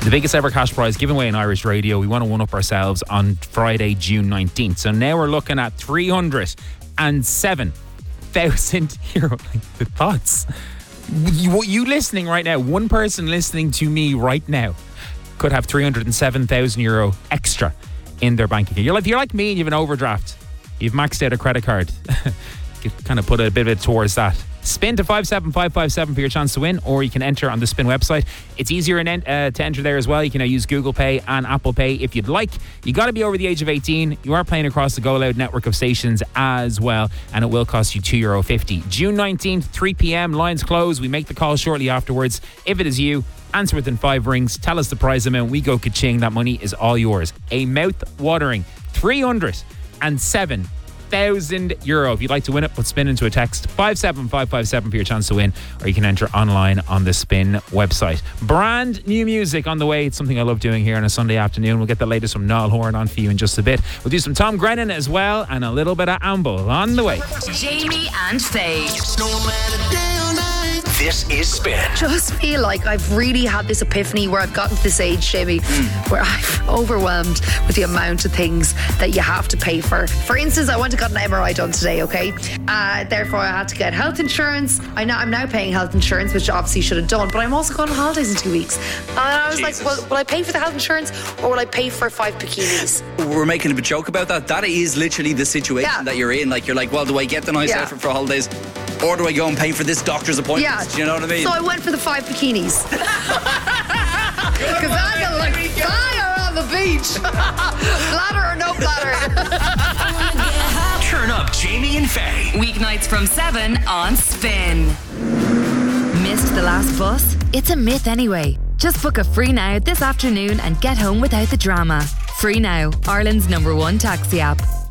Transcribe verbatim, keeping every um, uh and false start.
The biggest ever cash prize given away in Irish radio. We want to one up ourselves on Friday, June nineteenth. So now we're looking at three hundred seven thousand euro. The thoughts. You, you listening right now, one person listening to me right now could have three hundred seven thousand euro extra in their bank account. You're like, if you're like me and you have an overdraft, you've maxed out a credit card, you can kind of put a bit of it towards that. Spin to five seven five five seven for your chance to win, or you can enter on the Spin website. It's easier in, uh, to enter there as well. You can now use Google Pay and Apple Pay if you'd like. You got to be over the age of eighteen. You are playing across the Go Loud network of stations as well, and it will cost you two euro fifty. June nineteenth, three p.m, lines close. We make the call shortly afterwards. If it is you, answer within five rings. Tell us the prize amount. We go ka-ching. That money is all yours. A mouth-watering three hundred seven thousand euro. If you'd like to win it, put Spin into a text five seven five five seven for your chance to win, or you can enter online on the Spin website. Brand new music on the way. It's something I love doing here on a Sunday afternoon. We'll get the latest from Niall Horan on for you in just a bit. We'll do some Tom Grennan as well, and a little bit of Amble on the way. Jamie and Faye. This is Spin. Just feel like I've really had this epiphany where I've gotten to this age, Jamie, mm. where I'm overwhelmed with the amount of things that you have to pay for. For instance, I went and got an M R I done today, okay? Uh, therefore, I had to get health insurance. I know, I'm now paying health insurance, which I obviously should have done, but I'm also going on holidays in two weeks. And I was Jesus. like, well, will I pay for the health insurance, or will I pay for five bikinis? We're making a bit joke about that. That is literally the situation yeah. that you're in. Like, you're like, well, do I get the nice yeah. outfit for holidays, or do I go and pay for this doctor's appointment? Yeah. Do you know what I mean? So I went for the five bikinis. Because I got like fire on the beach. Bladder or no bladder. Turn up Jamie and Faye. Weeknights from seven on Spin. Missed the last bus? It's a myth anyway. Just book a Free Now this afternoon and get home without the drama. Free Now, Ireland's number one taxi app.